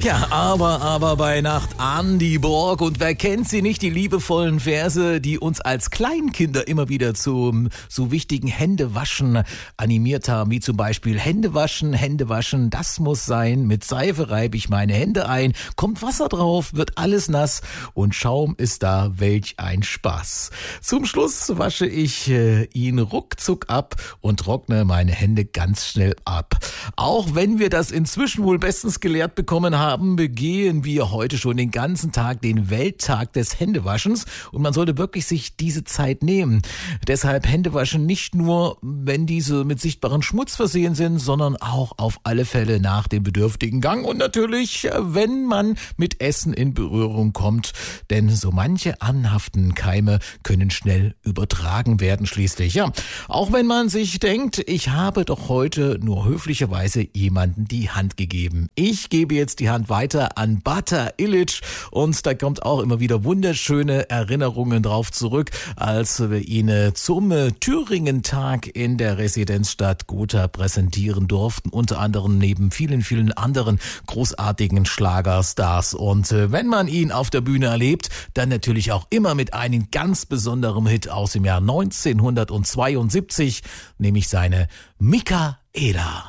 Ja, aber bei Nacht Andi Borg. Und wer kennt sie nicht, die liebevollen Verse, die uns als Kleinkinder immer wieder zum so wichtigen Händewaschen animiert haben, wie zum Beispiel Hände waschen, das muss sein, mit Seife reibe ich meine Hände ein, kommt Wasser drauf, wird alles nass und Schaum ist da, welch ein Spaß. Zum Schluss wasche ich ihn ruckzuck ab und trockne meine Hände ganz schnell ab. Auch wenn wir das inzwischen wohl bestens gelehrt bekommen haben, begehen wir heute schon den ganzen Tag den Welttag des Händewaschens und man sollte wirklich sich diese Zeit nehmen. Deshalb Händewaschen nicht nur, wenn diese mit sichtbarem Schmutz versehen sind, sondern auch auf alle Fälle nach dem bedürftigen Gang und natürlich, wenn man mit Essen in Berührung kommt, denn so manche anhaftenden Keime können schnell übertragen werden schließlich. Ja, auch wenn man sich denkt, ich habe doch heute nur höflicherweise jemanden die Hand gegeben. Ich gebe jetzt die Hand weiter an Bata Illich und da kommt auch immer wieder wunderschöne Erinnerungen drauf zurück, als wir ihn zum Thüringen-Tag in der Residenzstadt Gotha präsentieren durften, unter anderem neben vielen, vielen anderen großartigen Schlagerstars. Und wenn man ihn auf der Bühne erlebt, dann natürlich auch immer mit einem ganz besonderen Hit aus dem Jahr 1972, nämlich seine Michaela.